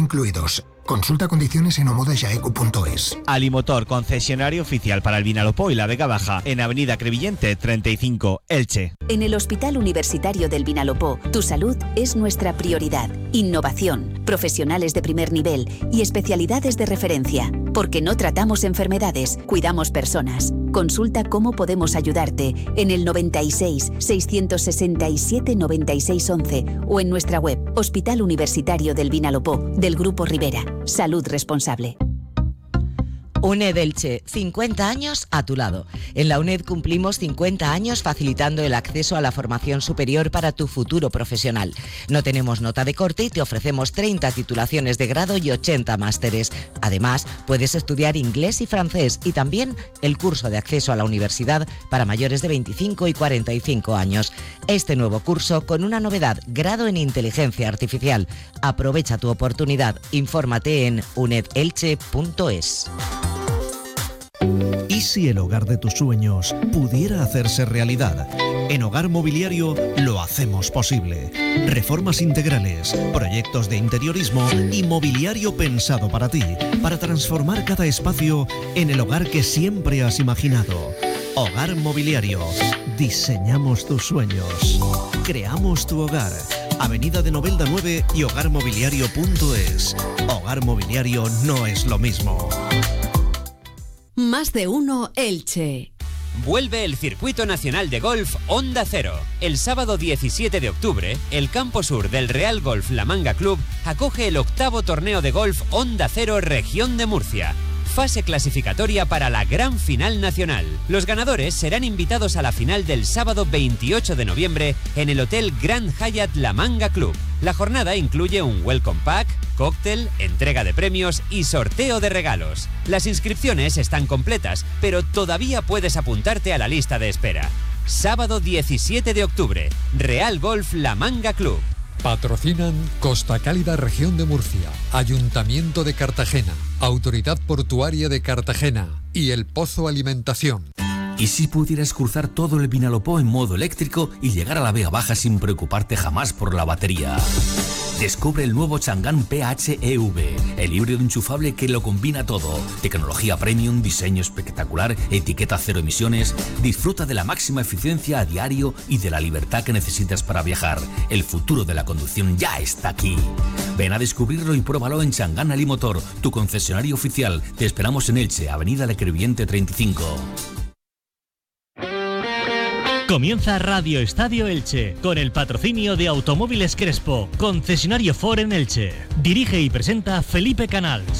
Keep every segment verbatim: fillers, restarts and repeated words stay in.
incluidos. Consulta condiciones en omodayaeco punto es. Alimotor, concesionario oficial para el Vinalopó y la Vega Baja, en Avenida Crevillente treinta y cinco, Elche. En el Hospital Universitario del Vinalopó, tu salud es nuestra prioridad. Innovación, profesionales de primer nivel y especialidades de referencia. Porque no tratamos enfermedades, cuidamos personas. Consulta cómo podemos ayudarte en el noventa y seis, seiscientos sesenta y siete, noventa y seis, once o en nuestra web Hospital Universitario del Vinalopó, del Grupo Rivera. Salud responsable. UNED Elche, cincuenta años a tu lado. En la UNED cumplimos cincuenta años facilitando el acceso a la formación superior para tu futuro profesional. No tenemos nota de corte y te ofrecemos treinta titulaciones de grado y ochenta másteres. Además, puedes estudiar inglés y francés y también el curso de acceso a la universidad para mayores de veinticinco y cuarenta y cinco años. Este nuevo curso con una novedad, grado en inteligencia artificial. Aprovecha tu oportunidad. Infórmate en uned elche punto es. ¿Y si el hogar de tus sueños pudiera hacerse realidad? En Hogar Mobiliario lo hacemos posible. Reformas integrales, proyectos de interiorismo y mobiliario pensado para ti, para transformar cada espacio en el hogar que siempre has imaginado. Hogar Mobiliario. Diseñamos tus sueños. Creamos tu hogar. Avenida de Novelda nueve y hogar mobiliario punto es. Hogar Mobiliario no es lo mismo. Más de uno Elche. Vuelve el Circuito Nacional de Golf Onda Cero. El sábado diecisiete de octubre, el campo sur del Real Golf La Manga Club acoge el octavo torneo de golf Onda Cero Región de Murcia. Fase clasificatoria para la gran final nacional. Los ganadores serán invitados a la final del sábado veintiocho de noviembre en el Hotel Grand Hyatt La Manga Club. La jornada incluye un welcome pack, cóctel, entrega de premios y sorteo de regalos. Las inscripciones están completas, pero todavía puedes apuntarte a la lista de espera. Sábado diecisiete de octubre, Real Golf La Manga Club. Patrocinan Costa Cálida Región de Murcia, Ayuntamiento de Cartagena, Autoridad Portuaria de Cartagena y El Pozo Alimentación. ¿Y si pudieras cruzar todo el Vinalopó en modo eléctrico y llegar a la Vega Baja sin preocuparte jamás por la batería? Descubre el nuevo Chang'an P H E V, el híbrido enchufable que lo combina todo. Tecnología premium, diseño espectacular, etiqueta cero emisiones. Disfruta de la máxima eficiencia a diario y de la libertad que necesitas para viajar. El futuro de la conducción ya está aquí. Ven a descubrirlo y pruébalo en Chang'an Alimotor, tu concesionario oficial. Te esperamos en Elche, Avenida de Crevillente treinta y cinco. Comienza Radio Estadio Elche, con el patrocinio de Automóviles Crespo, concesionario Ford en Elche. Dirige y presenta Felipe Canals.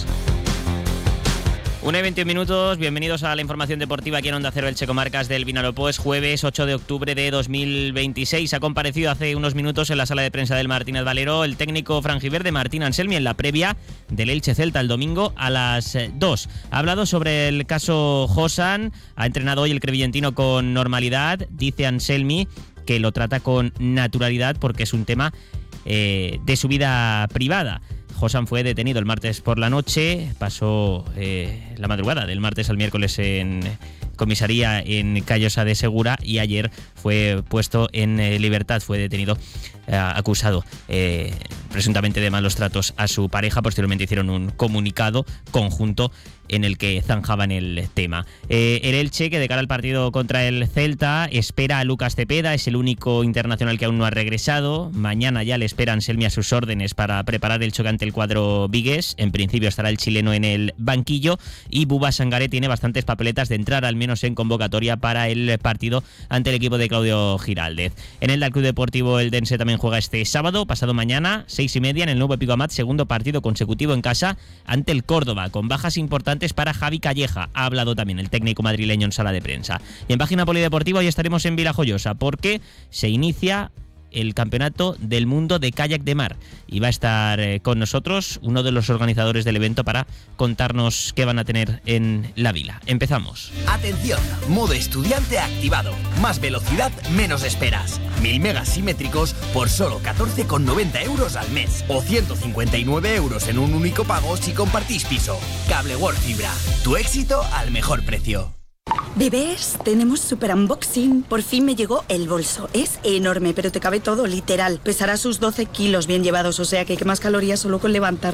una y veintiún minutos, bienvenidos a la información deportiva aquí en Onda Cero Elche Comarcas del Vinalopó. Es jueves ocho de octubre de dos mil veintiséis. Ha comparecido hace unos minutos en la sala de prensa del Martínez Valero el técnico franjiverde Martín Anselmi en la previa del Elche Celta el domingo a las dos. Ha hablado sobre el caso Josan, ha entrenado hoy el crevillentino con normalidad. Dice Anselmi que lo trata con naturalidad porque es un tema eh, de su vida privada. Josan fue detenido el martes por la noche, pasó eh, la madrugada del martes al miércoles en comisaría en Callosa de Segura y ayer fue puesto en eh, libertad, fue detenido, eh, acusado eh, presuntamente de malos tratos a su pareja. Posteriormente hicieron un comunicado conjunto en el que zanjaban el tema. Eh, el Elche, que de cara al partido contra el Celta, espera a Lucas Cepeda, es el único internacional que aún no ha regresado. Mañana ya le espera Anselmi a sus órdenes para preparar el choque ante el cuadro vigués. En principio estará el chileno en el banquillo y Buba Sangaré tiene bastantes papeletas de entrar al menos en convocatoria para el partido ante el equipo de Claudio Giraldez. En el del Club Deportivo Eldense también juega este sábado, pasado mañana, seis y media, en el nuevo Épico Amat, segundo partido consecutivo en casa ante el Córdoba, con bajas importantes para Javi Calleja. Ha hablado también el técnico madrileño en sala de prensa. Y en página polideportiva hoy estaremos en Vilajoyosa porque se inicia el Campeonato del Mundo de Kayak de Mar y va a estar eh, con nosotros uno de los organizadores del evento para contarnos qué van a tener en la vila. Empezamos. Atención, modo estudiante activado. Más velocidad, menos esperas. Mil megas simétricos por solo catorce con noventa euros al mes o ciento cincuenta y nueve euros en un único pago si compartís piso. Cable World Fibra, tu éxito al mejor precio. Bebés, tenemos super unboxing. Por fin me llegó el bolso. Es enorme, pero te cabe todo, literal. Pesará sus doce kilos bien llevados, o sea que quemas calorías solo con levantarlo.